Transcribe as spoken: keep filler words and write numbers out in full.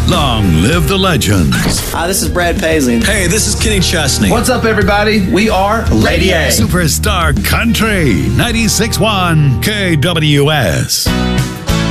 Long live the legends. Hi, this is Brad Paisley. Hey, this is Kenny Chesney. What's up, everybody? We are Lady A. Superstar Country ninety-six point one K W S.